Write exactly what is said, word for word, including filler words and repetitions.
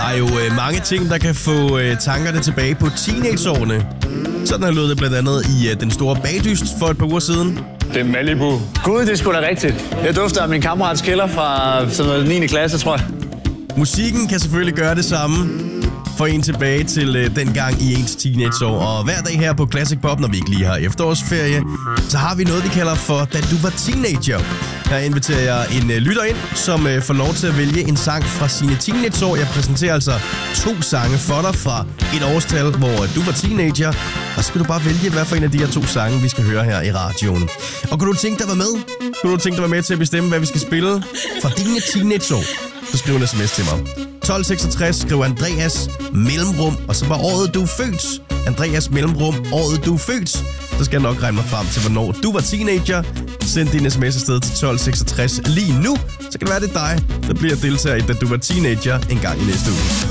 er jo øh, mange ting, der kan få øh, tankerne tilbage på teenageårene. Sådan har lød det blandt andet i øh, Den Store Bagdyst for et par uger siden. Det er Malibu. Gud, det er sgu da rigtigt. Jeg dufter af min kammerats kælder fra sådan noget niende klasse, tror jeg. Musikken kan selvfølgelig gøre det samme. Få en tilbage til øh, den gang i ens teenageår. Og hver dag her på Classic Pop, når vi ikke lige har efterårsferie, så har vi noget, vi kalder for Da Du Var Teenager. Her inviterer jeg en øh, lytter ind, som øh, får lov til at vælge en sang fra sine teenageår. Jeg præsenterer altså to sange for dig fra et årstal, hvor øh, du var teenager. Og så skal du bare vælge, hvad for en af de her to sange, vi skal høre her i radioen. Og kunne du tænke dig at være med? Kunne du tænke dig at være med til at bestemme, hvad vi skal spille fra dine teenageår? Så skriv en sms til mig. tolv seksogtres, skriv Andreas mellemrum, og så bare året, du er født. Andreas mellemrum, året, du er født. Så skal jeg nok regne mig frem til, hvornår du var teenager. Send din sms afsted til tolv seksogtres lige nu. Så kan det være, det er dig, der bliver deltager i Da Du Var Teenager en gang i næste uge.